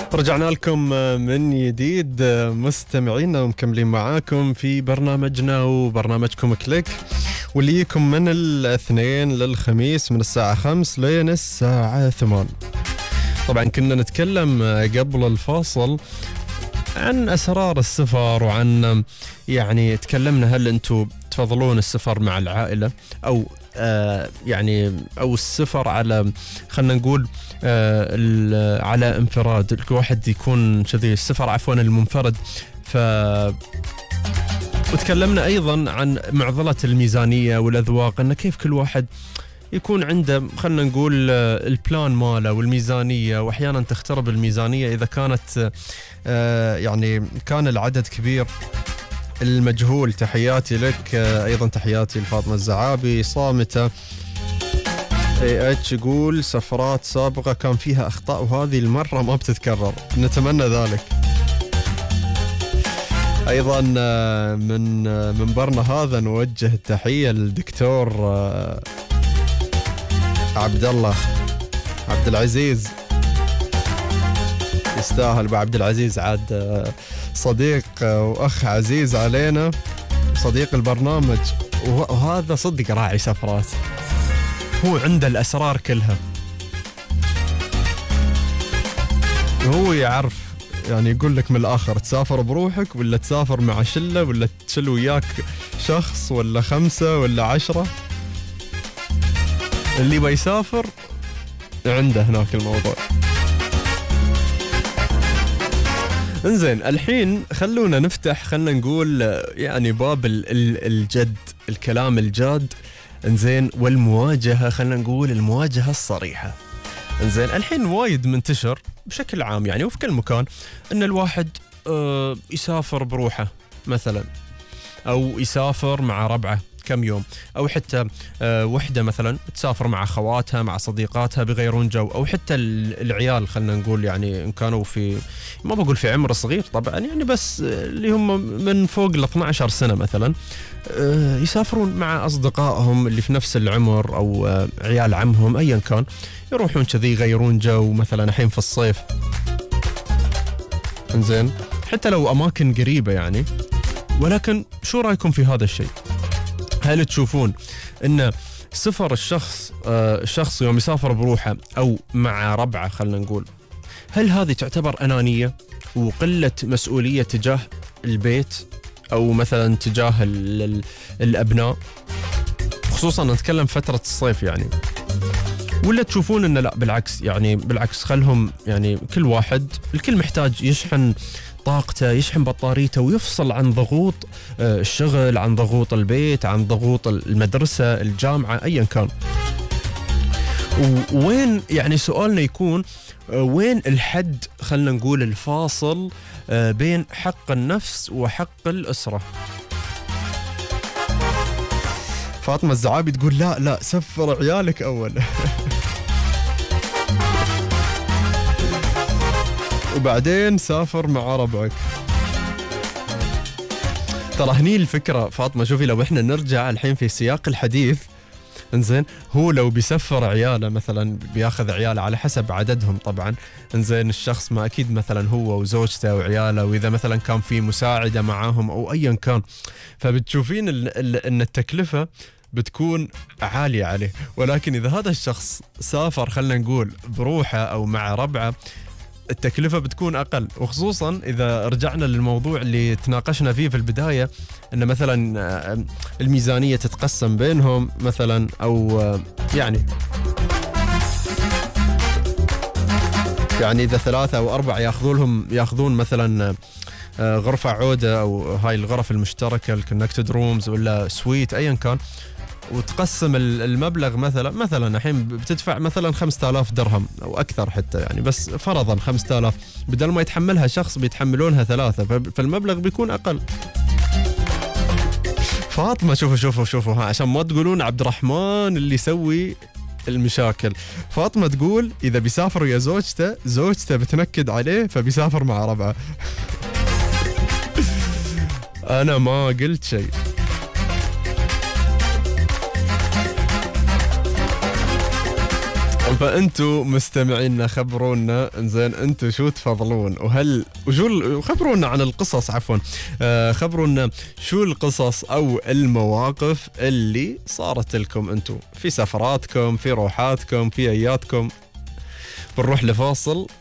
رجعنا لكم من جديد مستمعينا ومكملين معاكم في برنامجنا وبرنامجكم كليك، واللي يجيكم من الاثنين للخميس من الساعة 5 لين الساعة 8. طبعا كنا نتكلم قبل الفاصل عن أسرار السفر، وعن يعني تكلمنا هل أنتم تفضلون السفر مع العائلة أو أو السفر على خلنا نقول على انفراد، الواحد يكون كذي السفر المنفرد. وتكلمنا أيضا عن معضلة الميزانية والأذواق، أن كيف كل واحد يكون عنده خلنا نقول البلان ماله والميزانية، وأحيانا تخترب الميزانية إذا كانت كان العدد كبير. المجهول تحياتي لك، أيضا تحياتي لفاطمة الزعابي. صامتة AH يقول سفرات سابقة كان فيها أخطاء وهذه المرة ما بتتكرر، نتمنى ذلك. أيضا من منبرنا هذا نوجه التحية للدكتور عبد العزيز، يستاهل أبو عبد العزيز، عاد صديق وأخ عزيز علينا، صديق البرنامج، وهذا صدق راعي سفرات، هو عنده الأسرار كلها، هو يعرف يقول لك من الآخر تسافر بروحك ولا تسافر مع شلة ولا تشل وياك شخص ولا 5 ولا 10. اللي بيسافر عنده هناك الموضوع. انزين الحين خلونا نفتح خلنا نقول باب الجد، الكلام الجاد، انزين، والمواجهة، خلنا نقول المواجهة الصريحة. انزين الحين وايد منتشر بشكل عام وفي كل مكان ان الواحد يسافر بروحه مثلا، او يسافر مع ربعه كم يوم، او حتى وحده مثلا تسافر مع خواتها مع صديقاتها بغيرون جو، او حتى العيال خلنا نقول ان كانوا في، ما بقول في عمر صغير طبعا، بس اللي هم من فوق ال 12 سنه مثلا، يسافرون مع اصدقائهم اللي في نفس العمر او عيال عمهم ايا كان، يروحون كذي يغيرون جو مثلا الحين في الصيف. انزين حتى لو اماكن قريبه ولكن شو رايكم في هذا الشيء؟ هل تشوفون ان سفر الشخص يوم يسافر بروحه او مع ربعه خلنا نقول، هل هذه تعتبر انانيه وقله مسؤوليه تجاه البيت او مثلا تجاه الابناء، خصوصا نتكلم فتره الصيف ولا تشوفون ان لا بالعكس خلهم كل واحد الكل محتاج يشحن طاقته، يشحن بطاريته، ويفصل عن ضغوط الشغل، عن ضغوط البيت، عن ضغوط المدرسة، الجامعة، أيا كان. وين سؤالنا يكون وين الحد خلنا نقول الفاصل بين حق النفس وحق الأسرة؟ فاطمة الزعابي تقول لا سفر عيالك أول وبعدين سافر مع ربعك. ترى هني الفكرة فاطمة، شوفي لو احنا نرجع الحين في سياق الحديث، انزين هو لو بيسفر عياله مثلا، بياخذ عياله على حسب عددهم طبعا، انزين الشخص ما اكيد مثلا هو وزوجته وعياله، واذا مثلا كان في مساعدة معاهم او ايا كان، فبتشوفين ان التكلفة بتكون عالية عليه. ولكن اذا هذا الشخص سافر خلنا نقول بروحه او مع ربعه، التكلفة بتكون أقل، وخصوصا إذا رجعنا للموضوع اللي تناقشنا فيه في البداية، أن مثلا الميزانية تتقسم بينهم مثلا، أو إذا 3 أو 4 ياخذون مثلا غرفة عودة أو هاي الغرف المشتركة الكونكتد رومز ولا سويت أيا كان، وتقسم المبلغ مثلا الحين بتدفع مثلا 5000 درهم او اكثر حتى، بس فرضا 5000، بدل ما يتحملها شخص بيتحملونها 3، فالمبلغ بيكون اقل. فاطمة شوفوا عشان ما تقولون عبد الرحمن اللي يسوي المشاكل، فاطمة تقول اذا بيسافر ويا زوجته بتنكد عليه فبيسافر مع ربعه انا ما قلت شيء. فانتوا مستمعينا خبرونا انزين انتوا شو تفضلون خبرونا عن القصص عفوا. خبرونا شو القصص او المواقف اللي صارت لكم انتوا في سفراتكم، في روحاتكم، في اياتكم. بنروح لفاصل